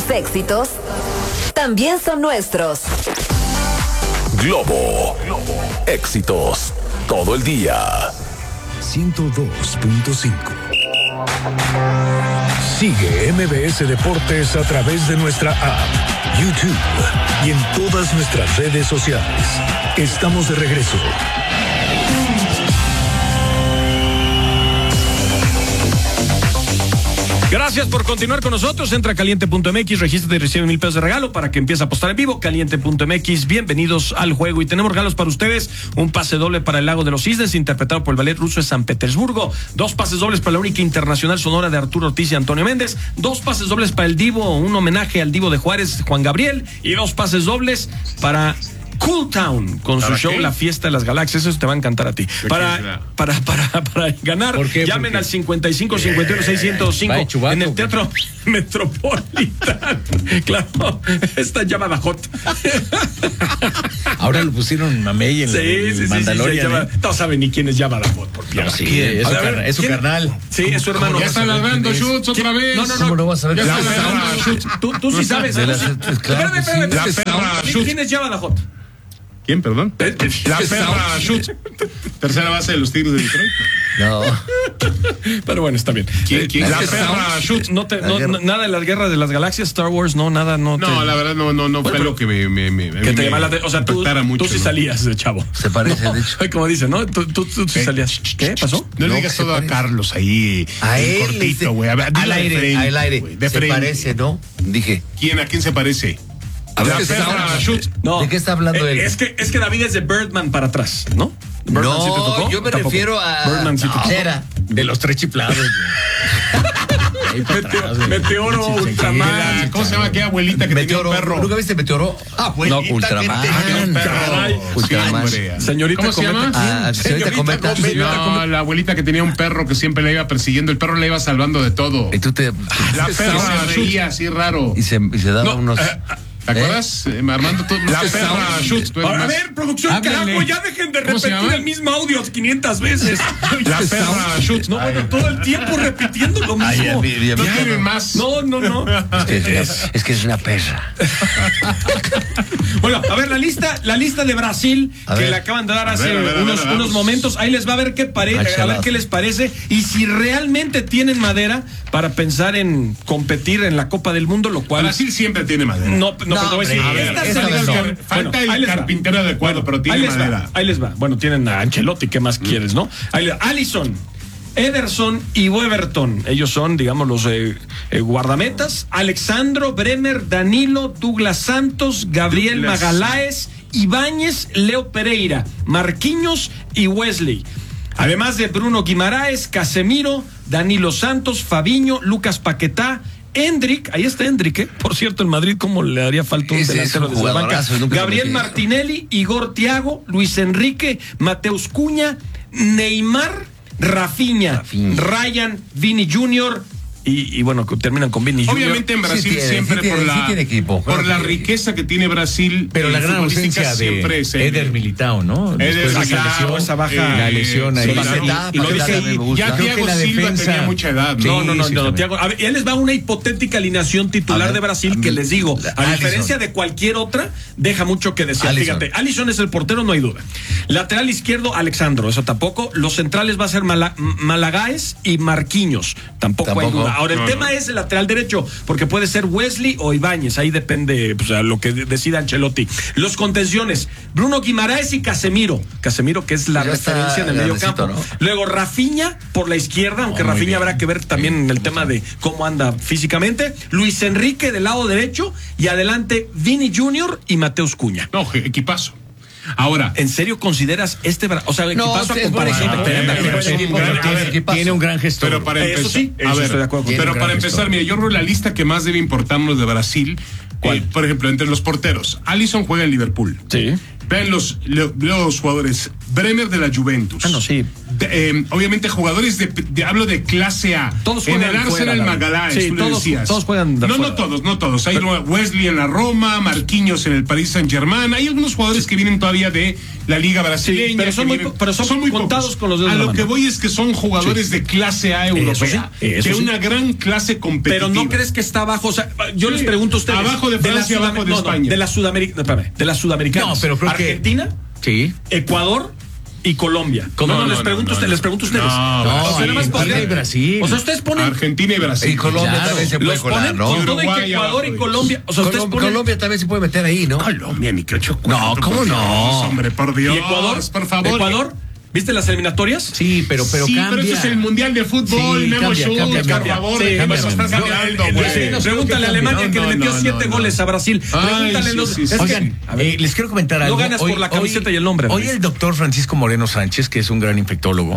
tus éxitos también son nuestros. Globo. Éxitos todo el día. 102.5. Sigue MBS Deportes a través de nuestra app, YouTube y en todas nuestras redes sociales. Estamos de regreso. Gracias por continuar con nosotros. Entra a caliente.mx, regístrate y recibe $1,000 de regalo para que empiece a apostar en vivo. Caliente.mx, bienvenidos al juego. Y tenemos regalos para ustedes. Un pase doble para el Lago de los Cisnes, interpretado por el ballet ruso de San Petersburgo. 2 pases dobles para la única internacional sonora de Arturo Ortiz y Antonio Méndez. 2 pases dobles para el Divo, un homenaje al Divo de Juárez, Juan Gabriel. Y 2 pases dobles para Cool Town con su show La Fiesta de las Galaxias. Eso te va a encantar a ti. Para ganar, llamen al 55 51 605 en el Teatro Metropolitano. Claro, esta es llamada hot. Ahora lo pusieron Mamey en el Mandalorian. No saben ni quién es Llamada hot. No, sí, es su carnal. Sí, es su hermano. Ya están ladrando Schutz otra vez. No. ¿Cómo no vas a ver? Tú sí sabes. Espérame. ¿Quién es Llamada hot? ¿Quién, perdón? La perra Schutz. Tercera base de los Tigres de Detroit. No. Pero bueno, está bien. ¿Quién? La perra Schutz. Nada de las guerras de las galaxias, Star Wars, nada. No, la verdad no fue lo que me que te llamaba o sea, tú sí salías de chavo. Se parece, de hecho. Como dicen, ¿no? Tú sí salías. ¿Qué pasó? No le digas todo a Carlos ahí. A él. Cortito, güey. Al aire. Se parece, ¿no? Dije. ¿A quién se parece? No. ¿De qué está hablando él? Es que David es de Birdman para atrás, ¿no? Birdman no, sí te tocó. Yo me refiero a Birdman sí te tocó. Era de los 3 chiflados. Meteoro, Ultraman. ¿Cómo se llama aquella abuelita que tenía un perro? ¿Nunca viste Meteoro? Abuelita. No, Ultraman. Ultraman. Señorita, ¿cómo se llama? Señorita Cometa. No, la abuelita que tenía un perro que siempre le iba persiguiendo. El perro le iba salvando de todo. Y tú te... La perra se reía así raro. Y se daba unos... ¿Te acuerdas? Armando, tú. La perra Schutz. A ver, producción, carajo, ya dejen de repetir el mismo audio 500 veces. La perra Schutz. No, bueno, todo el tiempo repitiendo lo mismo. No tienen más. No. Es que es una perra. Bueno, a ver, la lista de Brasil que le acaban de dar hace unos momentos. Ahí les va a ver a ver qué les parece. Y si realmente tienen madera para pensar en competir en la Copa del Mundo, lo cual... Brasil siempre tiene madera. No, te voy a decir. Falta el carpintero adecuado, pero tiene madera. Ahí les va. Bueno, tienen a Ancelotti, ¿qué más quieres, no? Alisson, Ederson y Weberton. Ellos son, digamos, los guardametas. Alexandro, Bremer, Danilo, Douglas Santos, Gabriel Magaláes, Ibáñez, Leo Pereira, Marquinhos y Wesley. Además de Bruno Guimaraes, Casemiro, Danilo Santos, Fabiño, Lucas Paquetá, Endrick, ahí está Endrick, por cierto, el Madrid, ¿cómo le haría falta un delantero desde la banca? Gabriel Martinelli, Igor Thiago, Luis Enrique, Mateus Cunha, Neymar, Rafinha. Ryan, Vini Jr., y bueno, terminan con Vini Jr. Obviamente en Brasil siempre tiene equipo, por la riqueza que tiene Brasil, pero la gran ausencia de Eder Militao, ¿no? Eder Militao, esa baja, la lesión ahí. Ya Thiago Silva tenía mucha edad. No, Thiago, a ver, él les va una hipotética alineación titular de Brasil que les digo, a diferencia de cualquier otra, deja mucho que decir. Fíjate, Alisson es el portero, no hay duda. Lateral izquierdo, Alexandro, eso tampoco. Los centrales va a ser Malagáes y Marquinhos, tampoco hay duda. Ahora, el tema es el lateral derecho, porque puede ser Wesley o Ibáñez, ahí depende, pues, a lo que decida Ancelotti. Los contenciones, Bruno Guimaraes y Casemiro, que es la referencia en el medio campo, ¿no? Luego Rafinha por la izquierda, aunque Rafinha habrá que ver también en el tema de cómo anda físicamente. Luis Enrique del lado derecho y adelante Vini Jr. y Mateus Cunha. No, equipazo. Ahora, ¿en serio consideras equipazo a comparación de tiene un gran gestor? Pero para empezar, estoy de acuerdo. Pero para empezar, mira, yo creo la lista que más debe importarnos de Brasil, por ejemplo, entre los porteros, Alisson juega en Liverpool. Sí. Vean los jugadores. Bremer de la Juventus. Ah, no, sí. Obviamente jugadores hablo de clase A. Todos en juegan el Arsenal fuera, Magaláes, sí, tú le decías. todos juegan de No todos. Hay Wesley en la Roma, Marquinhos en el Paris Saint-Germain. Hay algunos jugadores que vienen todavía de la Liga Brasileña. Sí, pero son muy contados con los dedos A de la lo que mano. voy es que son jugadores de clase A europea. Eso de sí. una gran clase competitiva. Pero no crees que está abajo, o sea, yo les pregunto a ustedes. Abajo de Francia, abajo de España. De la Sudamericana. No, pero creo Argentina, Sí. Ecuador y Colombia. Les pregunto a ustedes. No, o sea, nada más Argentina y Brasil. O sea, ustedes ponen. Argentina y Brasil. Y Colombia Claro, también se puede los colar, ponen ¿no? con todo y que Uruguay, Ecuador y abajo, Colombia. O sea, ustedes ponen. Colombia también se puede meter ahí, ¿no? Colombia, ni que 8-4. No, ¿cómo por no? Dios, hombre, por Dios. ¿Y Ecuador? Por favor. ¿Ecuador? ¿Viste las eliminatorias? Sí, pero sí, cambia. pero este es el Mundial de Fútbol, Sí, Memo cambia, Schultz, cambia, por cambia. favor. Sí, ¿qué cambia, estás cambia. cambiando, Sí, güey? pregúntale a Alemania que le metió 7 no. goles a Brasil. Pregúntale los. sí, sí. Es que- Oigan, les quiero comentar algo. ganas por la camiseta y el nombre, Hoy Luis. el doctor Francisco Moreno Sánchez, que es un gran infectólogo,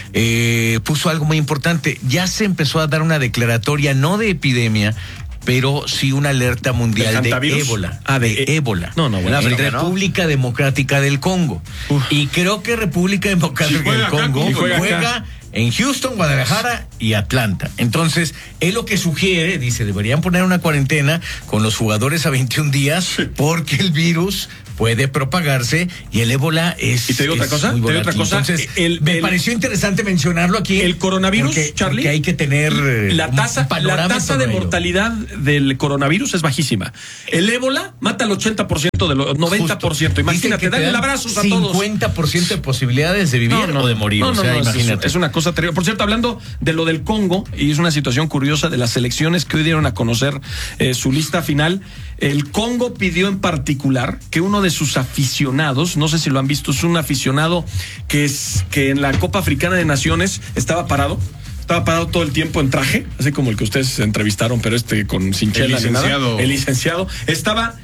puso algo muy importante. Ya se empezó a dar una declaratoria, no de epidemia, pero sí una alerta mundial ¿Del de hantavirus? ébola. Ah, de ébola. No, bueno. En República Democrática del Congo. Y creo que República Democrática Sí, juega del acá, Congo y juega juega acá. en Houston, Guadalajara y Atlanta. Entonces, él lo que sugiere, dice, deberían poner una cuarentena con los jugadores a 21 días porque el virus puede propagarse y el ébola es. ¿Y te digo otra es cosa? muy ¿Te digo otra volátil. cosa? Entonces, me pareció interesante mencionarlo aquí. El coronavirus, Charlie. Porque hay que tener La tasa de ello. mortalidad del coronavirus es bajísima. El ébola mata al 80% de los 90%. Imagínate, dale el abrazo a todos. 50% de posibilidades de vivir o de morir. O sea, imagínate. Es una cosa terrible. Por cierto, hablando de lo del Congo, y es una situación curiosa de las elecciones que hoy dieron a conocer su lista final, el Congo pidió en particular que uno de sus aficionados, no sé si lo han visto, es un aficionado que en la Copa Africana de Naciones estaba parado todo el tiempo en traje, así como el que ustedes entrevistaron, pero sin chela ni nada. El licenciado estaba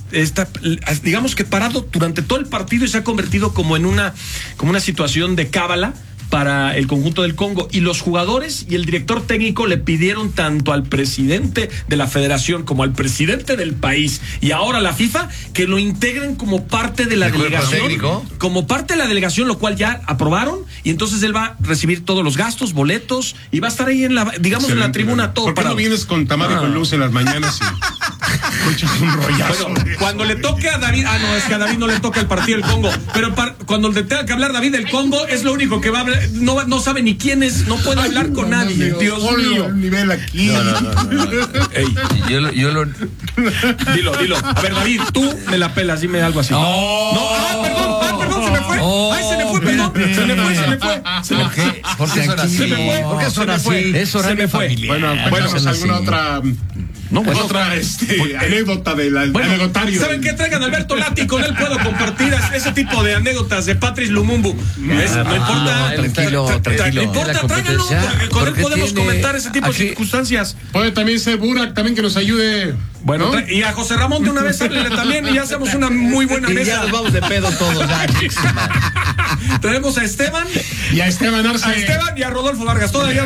digamos que parado durante todo el partido y se ha convertido como en una situación de cábala para el conjunto del Congo, y los jugadores y el director técnico le pidieron tanto al presidente de la federación como al presidente del país y ahora a la FIFA que lo integren como parte de la delegación, como parte de la delegación, lo cual ya aprobaron, y entonces él va a recibir todos los gastos, boletos, y va a estar ahí en la tribuna todo. ¿Por qué no vienes con Tamara y con Luz en las mañanas y escuchas un rollazo? Bueno, cuando le toque a David, no, es que a David no le toca el partido del Congo, pero cuando le tenga que habhablar David del Congo es lo único que va a hablar. No sabe ni quién es, no puede hablar con nadie. Dios mío. El nivel aquí. No. Ey, Yo lo. dilo. A ver, David, tú me la pelas, dime algo así. Perdón, se me fue. Se me fue, perdón. Se me fue. ¿Por qué son así? ¿Por qué son así? Es horario familiar. Bueno, pues alguna otra. No, bueno, otra anécdota del anecdotario. ¿Saben qué? Traigan a Alberto Lati, con él puedo compartir ese tipo de anécdotas de Patrice Lumumbu. No importa. Tranquilo. No importa, tráiganlo. Con él podemos comentar ese tipo de circunstancias. Puede también ser Burak, también que nos ayude. Bueno, ¿no? y a José Ramón de una vez háblele también y ya hacemos una muy buena mesa. Y ya nos vamos de pedo todos. Tenemos a Esteban. Y a Esteban Arce. A Esteban y a Rodolfo Vargas. Todavía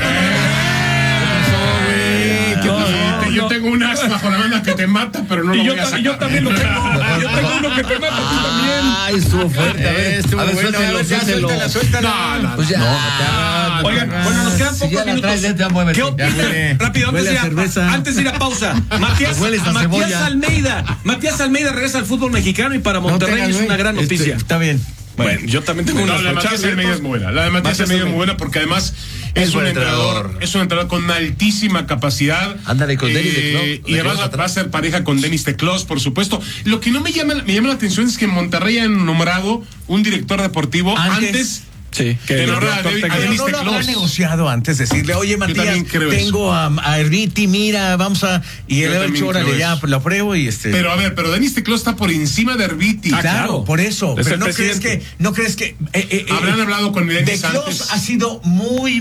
Yo tengo un as bajo la banda que te mata, pero no lo voy a sacar. Yo también lo tengo. Yo tengo uno que te mata, tú también. Ay, estuvo fuerte. A ver, suéltalo. Pues ya. Oigan, bueno, nos quedan pocos minutos. ¿Qué opinan? Rápido, antes de ir a pausa. Matías Almeida regresa al fútbol mexicano y para Monterrey es una gran noticia. Está bien. Bueno, yo también tengo una. La de Matías Almeida es muy buena. La de Matías Almeida es muy buena porque además es un entrenador con una altísima capacidad. Ándale con Denis de Clos. Y además va a ser pareja con Denis de Clos, por supuesto. Lo que no me llama la atención es que en Monterrey han nombrado un director deportivo antes. Sí, que no lo habrá negociado antes, decirle, oye, Matías, tengo a Herbiti, mira, vamos a. Y él ha dicho, órale, ya lo apruebo y Pero Denis Tecló está por encima de Herbiti. Claro, por eso. Es pero no crees que. Habrán hablado con Denis antes. Teclós ha sido muy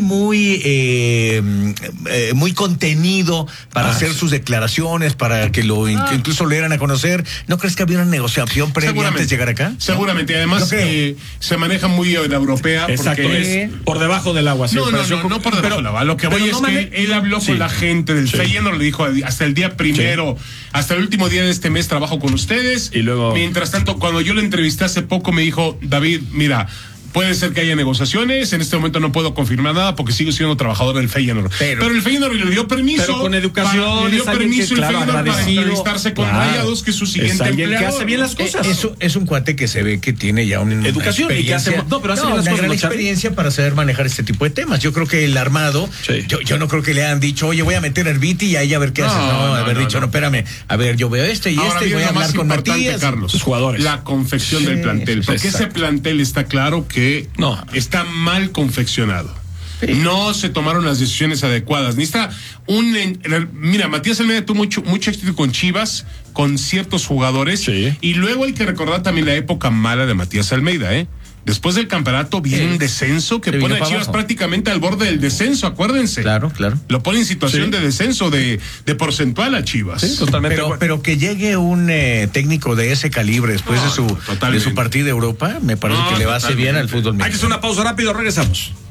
contenido para hacer sus declaraciones, para que que incluso lo dieran a conocer. ¿No crees que había una negociación previa antes de llegar acá? Seguramente. Además, se maneja muy la europea. Almeida. Exacto, Porque es por debajo del agua. Sí, no por debajo del agua. Lo que voy es que él habló con la gente del Feyenoord, le dijo hasta el día primero, hasta el último día de este mes trabajo con ustedes. Y luego, mientras tanto, cuando yo lo entrevisté hace poco, me dijo, David, mira, puede ser que haya negociaciones, en este momento no puedo confirmar nada porque sigo siendo trabajador del Feyenoord. Pero el Feyenoord le dio permiso. Pero con educación, le dio permiso el Feyenoord para entrevistarse con Rayados, que es su siguiente empleador. Que hace bien las cosas. Es un cuate que se ve que tiene ya una educación y que hace, pero hace una gran experiencia para saber manejar este tipo de temas. Yo creo que el armado, yo no creo que le hayan dicho, oye, voy a meter el Viti y ahí a ver qué haces. No, haber dicho, no, espérame, a ver, yo veo y voy a hablar con Matías. Carlos, sus jugadores. La confección del plantel, porque ese plantel está claro que está mal confeccionado. Sí. No se tomaron las decisiones adecuadas. Necesita mira, Matías Almeida tuvo mucho éxito con Chivas, con ciertos jugadores, y luego hay que recordar también la época mala de Matías Almeida, Después del campeonato viene un descenso que pone a Chivas prácticamente al borde del descenso, acuérdense. Claro. Lo pone en situación de descenso de porcentual a Chivas. Sí, totalmente. Pero que llegue un técnico de ese calibre después de su partida de Europa, me parece que le va a hacer bien al fútbol mexicano. Hay que hacer una pausa rápido, regresamos.